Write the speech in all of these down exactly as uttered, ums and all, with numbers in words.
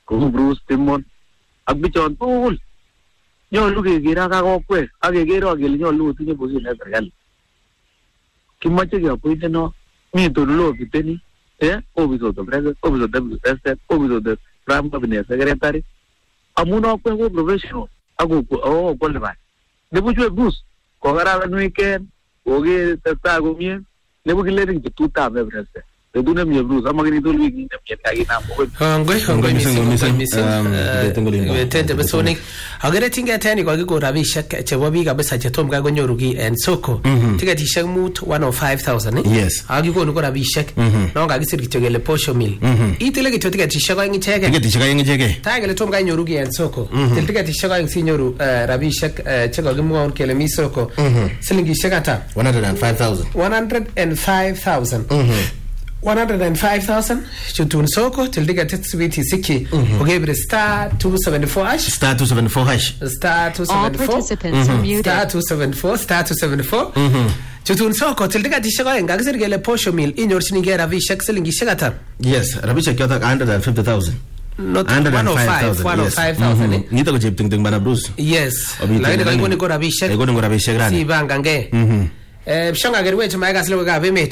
kou Bruce Timon ak bichon tugul nyolu keker ak kokwet ak keker kele nyolu kotinye bosit ne serikali kimoche keappointen no mi tollo kiteni eh office of the president, office of the president, office of the prime cabinet secretary amun okwe ko professional ako oh qualified nebu chwe Bruce ko kararan weekend oge testa komie nebu kilering tuta me president Bedune mi Bruce amagini dul wiki ne kagina mo ngoi ngoi mising mising tete besoni agere tinga tani ko ko rabishek chebo biik kabisa chetom ka konyoru ki en soko tiketishek mut one oh five thousand yes agi ko ko rabishek no ga gisir kityo gele posho mil itile kityo tiketishek ko ngicheke tiketishek ko ngicheke ta gele tom ka nyoru ki en soko til tiketishek ko si nyoru rabishek cheko gimwon kele mi soko silingishek ata one hundred five thousand one hundred five thousand one hundred five thousand chutun soko till diga tetswiti siki okay star two seventy-four hash star two seventy-four hash star two seventy-four star two seventy-four star two seventy-four chutun soko till diga tishaka ngagisir gele posho mil inyorchini ge rabishek silingishek ata yes rabishek yota one hundred fifty thousand not one oh five one oh five thousand nito ko chepting ting bana Bruce yes lakini ko ngoni ko rabishek ko ngoni rabishek rani si banga nge eh shanga gerwe chama gaslo ga bemet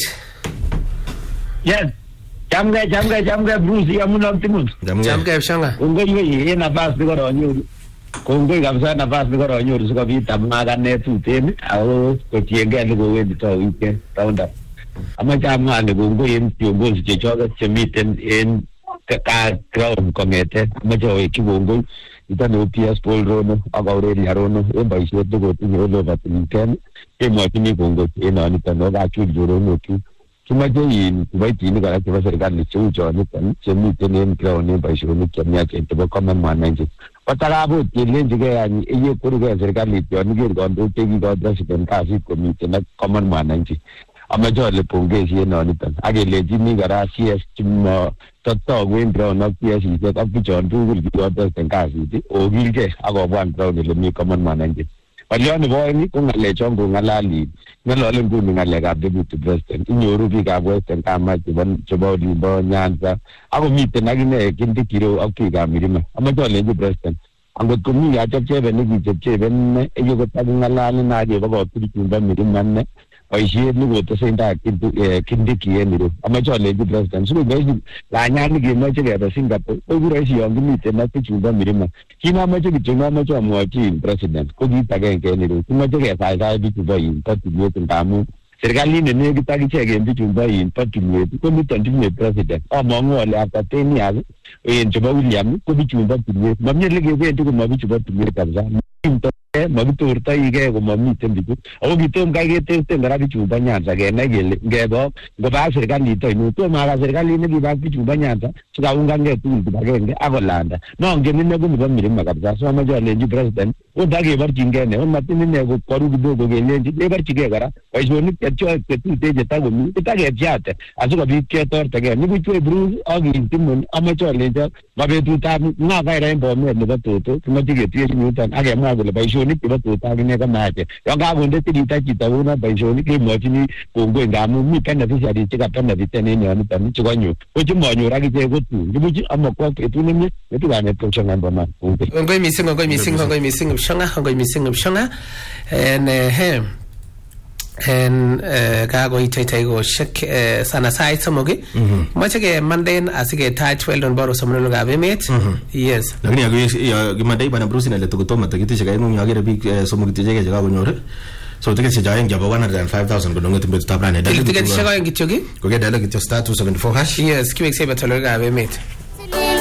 yes jamga jamga jamga Bruce yamuna optimus jamga shanga ungo yeye nafasi biko ronyoru kongo kabisa nafasi biko ronyoru sikobit amagane tuten au kotienge liko wendi to weekend round up ama jamga ne kongo yen kiongozi chechoke chemiten en ka ground kongete ama jowe kibongo itano P S Paul Rono ak Aureli Arono en boisiet ko tinye ole batingen emotini kongo en anitano ka chujoro ki kimaje yin kubaitini kala kwa serikali cheu choni tan chemiten en ground en boisionik chemiache chebo common mwananchi watarabo tilenje ke yani eye kuruge serikali choni ger kondo tegi ko president kasi komiten ak common mwananchi amajo le pongezi en onitan agelejini kara C S timo toto gwen ground ak P S ite ak bichon tugul ko president kasi ti ogilge akobwan ground le mi common mwananchi Walioni boyni ko ngale chongo ngalali ngalole nguni ngale ka deputy president inyoru biik ab western kama chibon chebo limbo Nyanza ako miten akine kindikiro ak biik ab Mirima amache lenje president angot komi achepchebe nekichepchebe ne eyo kotaku ngalali naje bako kirichumba Mirima ne boisiet nekotesendai kindiki en ireyu amache lenje president siko boisi lanyani kemoche kebe Singapore ko kuraisi yon kimiten ak bichumba Mirima kinamache kityo amache amwochi president ko kit agenge en ireyu kimoche kesaisai bichubo yin patulwet ngamun serikalit ne nekit akichek en bichumbo yin patulwet ko niton tinye president among'u ale after ten years en chebo William ko bichumbo tulwet mamie lekebendi komo bichubo tulwet kabisa makitortoike komamiten bichu ako kitom kai ketesten kora bichumbo Nyanza kenai kele ngebo ngoba serikalit oino tomo aka serikalit nekiba bichumbo Nyanza sikaungangei tugul kibagenge akolanda nongen ine ko nebo Mirima kabisa so amache alenji president ondakeborchingei ne omatin ine koru kidogo kelenji keborchigei kora boisionik chechoe chetute chetakomi kitakepchate asikobit ketortegei nibuchwe Bruce ak Timon amache alenji mabetutab ng'a kaira en Bomet nebo Toto kimoche ketuiyechi yuton akemwa kole boisionik chebo Toto akine komache yon kakonde tirita chito kouno boisionik kemwochini kongoi ngamun mi beneficiaries chekabenefiten en yoniton chekanyor ko chemanyor akichek ko tun kibuch amakwo betut nemie netukanet Kipshong'a Bomet ngoi mising ngoi mising ngoi mising Kipshong'a ngoi mising Kipshong'a en he en kakoitaitai koshek sana sait somoki mache ke manden asike touch well don baro somnolo ga bemet yes lakini ya kimandai bana Bruce na leto kutoma takiti chaka ingu nyagere big somoki tijeke chaka kunyore so tike chaka ingi abo one hundred five thousand kudongo timbe tutabrane tike chaka ingi choki koge dala kityo star two seventy-four hash yes kiwe sebe tolo ga bemet